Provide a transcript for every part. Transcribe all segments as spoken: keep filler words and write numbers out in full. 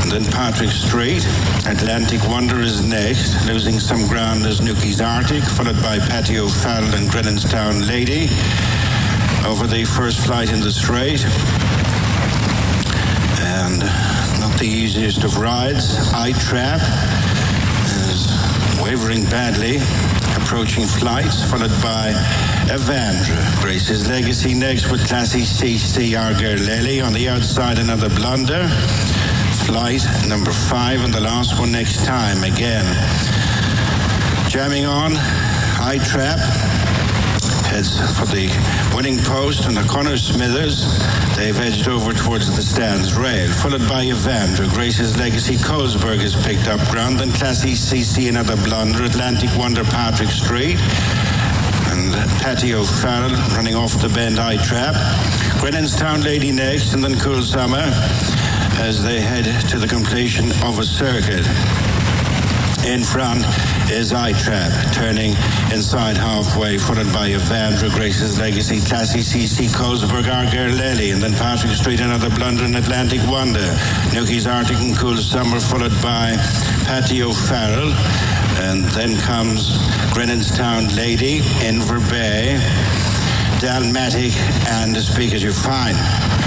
And then Patrick Street. Atlantic Wonder is next, losing some ground as Nuki's Arctic, followed by Patty O'Farrell and Grenanstown Lady over the first flight in the straight. And not the easiest of rides, I-Trap is wavering badly, approaching flights, followed by Evandra. Grace's Legacy next with Classy C C Arger Lely. On the outside, another blunder. Flight number five, and the last one next time again. Jamming on, I-Trap heads for the winning post, and O'Connor Smithers, they've edged over towards the stands rail, followed by Evandra. Grace's Legacy Colesberg has picked up ground, then Classy C C another blunder. Atlantic Wonder Patrick Street, and Patty O'Farrell running off the bend I-Trap. Grenanstown Lady next, and then Cool Summer as they head to the completion of a circuit. In front is I-Trap, turning inside halfway, followed by Evandra, Grace's Legacy, Classy C C, Colesberg, Arger Lely, and then Patrick Street, another blunder in Atlantic Wonder. Nuki's Arctic and Cool Summer, followed by Patty O'Farrell. And then comes Grenanstown Lady, Inver Bay, Dalmatic, and Speak As You Fine.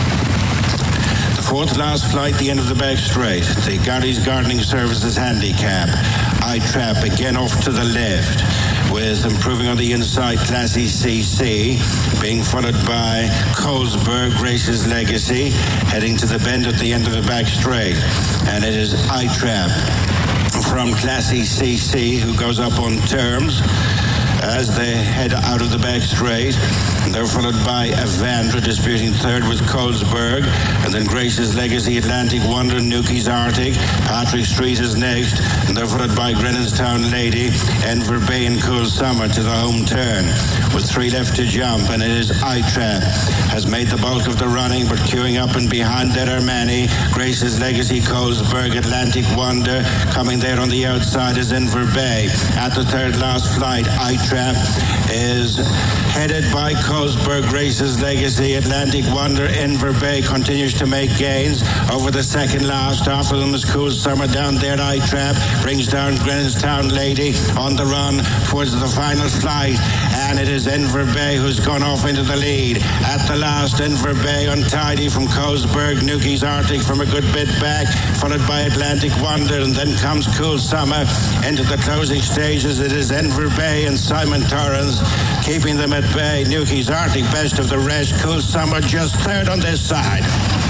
Fourth last flight, the end of the back straight. The Gary's Gardening Services handicap. I-Trap again off to the left, with improving on the inside Classy C C, being followed by Colesberg, Grace's Legacy, heading to the bend at the end of the back straight. And it is I-Trap from Classy C C who goes up on terms as they head out of the back straight. And they're followed by Evandra, disputing third with Colesberg, and then Grace's Legacy, Atlantic Wonder, Nuki's Arctic. Patrick Street is next, and they're followed by Grenanstown Lady, Enver Bay and Cool Summer to the home turn, with three left to jump. And it is I-Trap has made the bulk of the running, but queuing up and behind that are many. Grace's Legacy, Colesberg, Atlantic Wonder. Coming there on the outside is Enver Bay. At the third last flight, I-Trap is headed by Colesberg, Grace's Legacy, Atlantic Wonder. Enver Bay continues to make gains over the second last. After them is Cool Summer. Down there, I-Trap brings down Grenanstown Lady on the run towards the final flight, and it is Enver Bay who's gone off into the lead. At the last, Enver Bay untidy from Colesberg, Nuki's Arctic from a good bit back, followed by Atlantic Wonder, and then comes Cool Summer into the closing stages. It is Enver Bay and Simon Torrens keeping them at bay. Nuki's Arctic best of the rest. Cool Summer just third on this side.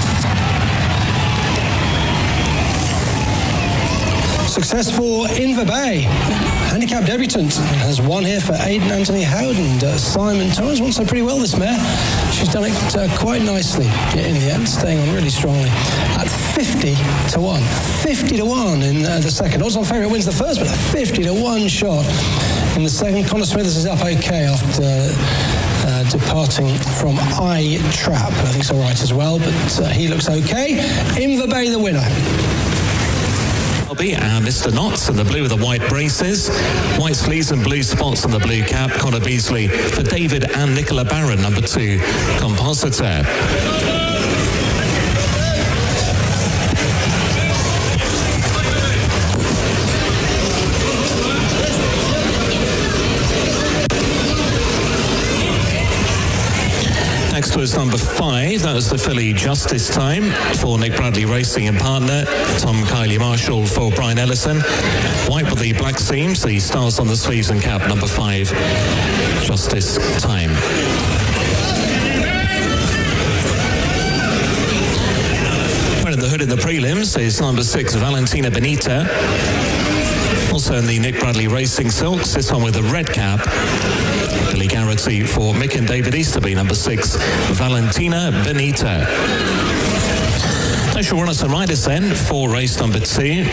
Successful Inver Bay. Handicap debutant has won here for Aidan Anthony Howden. Uh, Simon Torrens won so pretty well this mare. She's done it uh, quite nicely in the end, staying on really strongly at fifty to one. fifty to one in uh, the second. Odds on favourite wins the first, but a fifty to one shot in the second. Connor Smithers is up okay after uh, departing from I-Trap. I think it's all right as well, but uh, he looks okay. Inver Bay the winner. And Mister Knotts in the blue with the white braces, white sleeves and blue spots on the blue cap. Connor Beasley for David and Nicola Barron, number two compositor. Next was number five. That was the filly Justice Time for Nick Bradley Racing and partner. Tom Kylie Marshall for Brian Ellison. White with the black seams, the stars on the sleeves and cap. Number five, Justice Time. Wearing the hood in the prelims is number six, Valentina Benita. Also in the Nick Bradley Racing silks, this one with the red cap. Billy Garrity for Mick and David Easterby, number six, Valentina Benita. Social runners and riders then for race number two.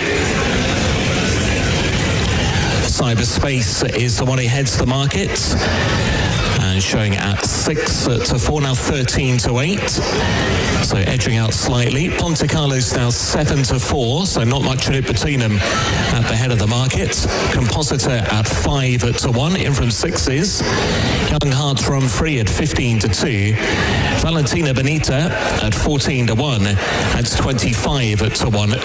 Cyberspace is the one who heads the market, and showing at six to four, now thirteen to eight. So edging out slightly. Ponte Carlo's now seven to four, so not much in it between them at the head of the market. Compositor at five to one, in from sixes. Young Hearts Run Free at fifteen to two. Valentina Benita at fourteen to one. That's twenty-five to one